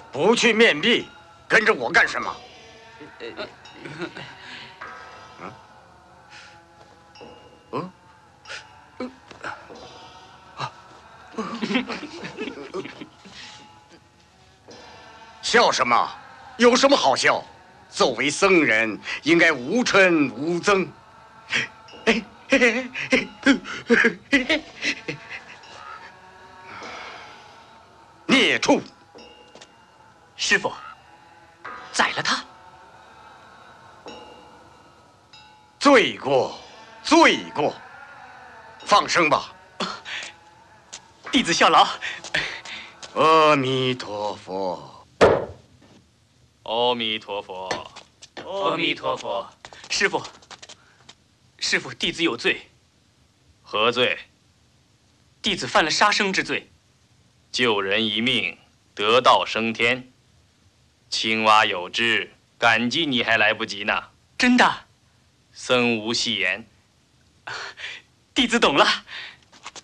不去面壁，跟着我干什么？笑什么？有什么好笑？作为僧人，应该无嗔无憎。孽畜！ 师傅，宰了他！ 罪过，罪过！放生吧。 弟子效劳。 阿弥陀佛。 阿弥陀佛。 阿弥陀佛。师傅，弟子有罪。 何罪？ 弟子犯了杀生之罪。 救人一命，得道升天。青蛙有知，感激你还来不及呢。 真的？ 僧无戏言。 弟子懂了。